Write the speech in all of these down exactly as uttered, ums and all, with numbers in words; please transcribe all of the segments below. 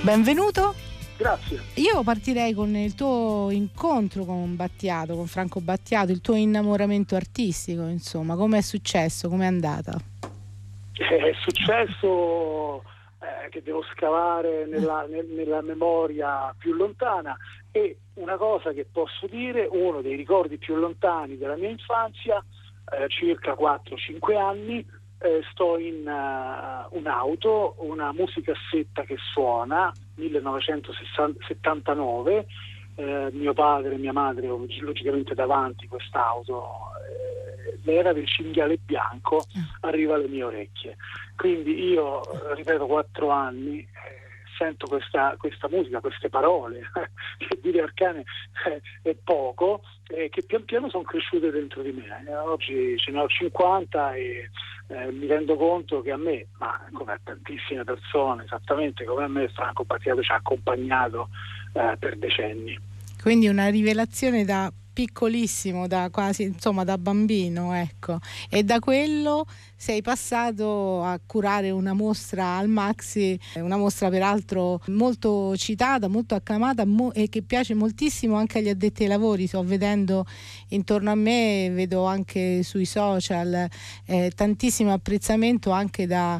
Benvenuto. Grazie. Io partirei con il tuo incontro con Battiato, con Franco Battiato, il tuo innamoramento artistico, insomma, come è successo, come è andata? È successo eh, che devo scavare nella, nel, nella memoria più lontana, e una cosa che posso dire, uno dei ricordi più lontani della mia infanzia, eh, circa quattro cinque anni, eh, sto in uh, un'auto, una musicassetta che suona, millenovecentosettantanove, eh, mio padre e mia madre logicamente davanti quest'auto, eh, l'era del cinghiale bianco arriva alle mie orecchie, quindi io ripeto quattro anni, eh, sento questa, questa musica, queste parole che dire Arcane eh, è poco, eh, che pian piano sono cresciute dentro di me. Eh, oggi ce ne ho cinquanta e eh, mi rendo conto che a me, ma come a tantissime persone, esattamente come a me, Franco Battiato ci ha accompagnato eh, per decenni. Quindi una rivelazione da piccolissimo, da quasi, insomma, da bambino, ecco. E da quello sei passato a curare una mostra al Maxi, una mostra peraltro molto citata, molto acclamata mo- e che piace moltissimo anche agli addetti ai lavori. Sto vedendo intorno a me, vedo anche sui social eh, tantissimo apprezzamento anche da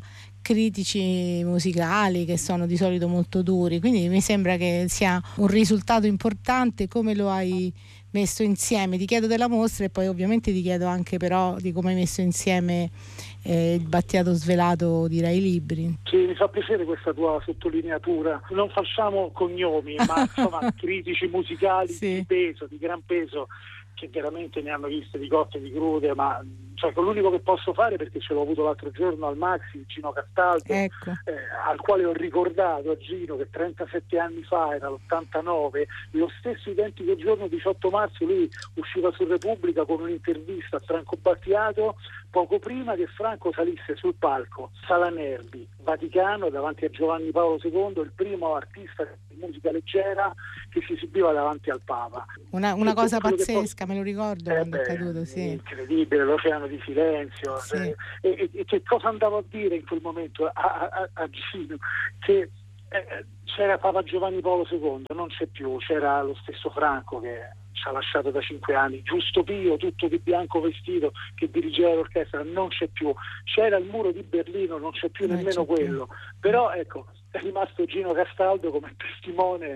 critici musicali che sono di solito molto duri, quindi mi sembra che sia un risultato importante. Come lo hai messo insieme? Ti chiedo della mostra e poi ovviamente ti chiedo anche però di come hai messo insieme eh, il Battiato svelato di Rai Libri. Sì, mi fa piacere questa tua sottolineatura. Non facciamo cognomi, ma insomma critici musicali sì. di peso, di gran peso, che veramente ne hanno viste di cotte e di crude, ma cioè, l'unico che posso fare, perché ce l'ho avuto l'altro giorno al Maxi, Gino Castaldo, ecco. eh, al quale ho ricordato a Gino che trentasette anni fa, era l'ottantanove, lo stesso identico giorno, diciotto marzo, lui usciva su Repubblica con un'intervista a Franco Battiato poco prima che Franco salisse sul palco Sala Nervi, Vaticano, davanti a Giovanni Paolo secondo, il primo artista di musica leggera che si esibiva davanti al Papa. Una, una cosa pazzesca, posso... me lo ricordo eh quando beh, è accaduto, sì. Incredibile, l'oceano di silenzio. Sì. E, e, e che cosa andavo a dire in quel momento a, a, a Gino? Che eh, c'era Papa Giovanni Paolo secondo, non c'è più, c'era lo stesso Franco che ci ha lasciato da cinque anni, Giusto Pio, tutto di bianco vestito, che dirigeva l'orchestra, non c'è più, c'era il muro di Berlino, non c'è più non nemmeno c'è quello, più. Però ecco, è rimasto Gino Castaldo come testimone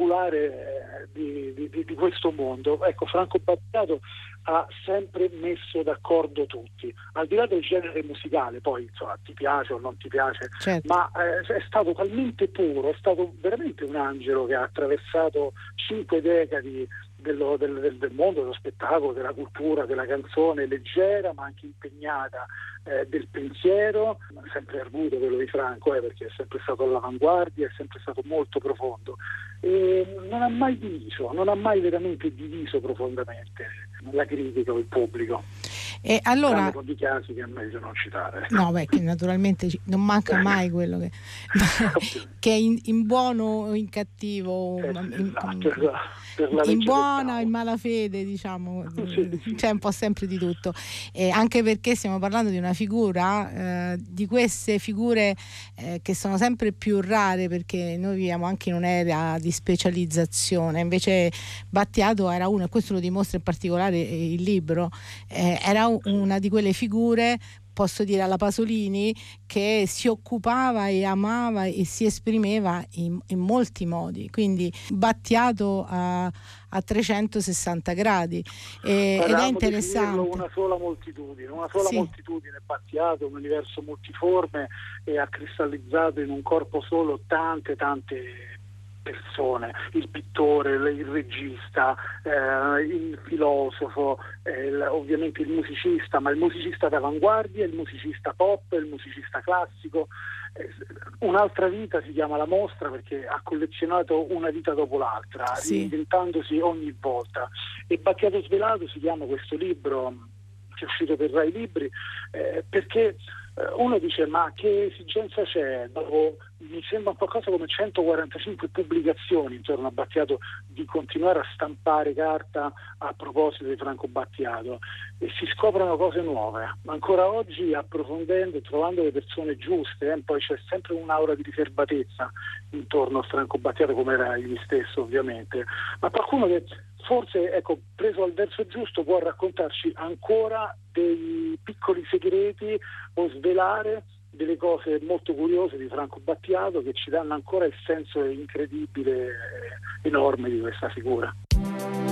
oculare di, di, di questo mondo. Ecco, Franco Battiato ha sempre messo d'accordo tutti, al di là del genere musicale, poi insomma ti piace o non ti piace, certo. ma eh, è stato talmente puro, è stato veramente un angelo che ha attraversato cinque decadi dello, del, del, del mondo dello spettacolo, della cultura, della canzone leggera ma anche impegnata, eh, del pensiero, sempre arguto quello di Franco, eh, perché è sempre stato all'avanguardia, è sempre stato molto profondo e non ha mai diviso, non ha mai veramente diviso profondamente la critica o il pubblico. E allora con di casi che è meglio non citare. No, beh, che naturalmente non manca mai quello che, che è in, in buono o in cattivo, eh, in, esatto, esatto, in buona o in malafede, diciamo, sì, sì. c'è un po' sempre di tutto. E anche perché stiamo parlando di una figura, eh, di queste figure eh, che sono sempre più rare, perché noi viviamo anche in un'era di specializzazione. Invece Battiato era uno, e questo lo dimostra in particolare il libro, eh, era una di quelle figure, posso dire alla Pasolini, che si occupava e amava e si esprimeva in, in molti modi, quindi Battiato a, a trecentosessanta gradi, e, ed è interessante. Una sola moltitudine, una sola sì. moltitudine, Battiato, un universo multiforme, e ha cristallizzato in un corpo solo tante tante persone, il pittore, il regista, eh, il filosofo, eh, il, ovviamente il musicista, ma il musicista d'avanguardia, il musicista pop, il musicista classico. Eh, un'altra vita si chiama la mostra, perché ha collezionato una vita dopo l'altra, sì. reinventandosi ogni volta. E Battiato svelato si chiama questo libro, che è uscito per Rai Libri, eh, perché uno dice: ma che esigenza c'è? Dopo, mi sembra qualcosa come centoquarantacinque pubblicazioni intorno a Battiato, di continuare a stampare carta a proposito di Franco Battiato, e si scoprono cose nuove ancora oggi, approfondendo e trovando le persone giuste, eh? Poi c'è sempre un'aura di riservatezza intorno a Franco Battiato, come era egli stesso ovviamente, ma qualcuno che forse, ecco, preso al verso giusto, può raccontarci ancora dei piccoli segreti o svelare delle cose molto curiose di Franco Battiato che ci danno ancora il senso incredibile, enorme di questa figura.